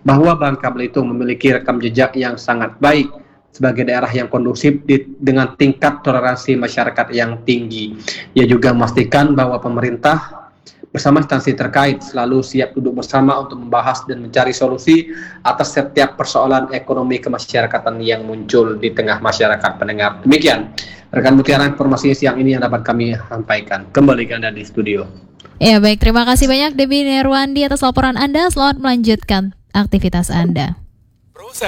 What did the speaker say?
bahwa Bangka Belitung memiliki rekam jejak yang sangat baik sebagai daerah yang kondusif dengan tingkat toleransi masyarakat yang tinggi. Ia juga memastikan bahwa pemerintah bersama instansi terkait selalu siap duduk bersama untuk membahas dan mencari solusi atas setiap persoalan ekonomi kemasyarakatan yang muncul di tengah masyarakat pendengar. Demikian rekan Mutiara informasi siang ini yang dapat kami sampaikan. Kembali ke Anda di studio. Ya baik, terima kasih banyak Debbie Nerwandi atas laporan Anda. Selamat melanjutkan aktivitas Anda.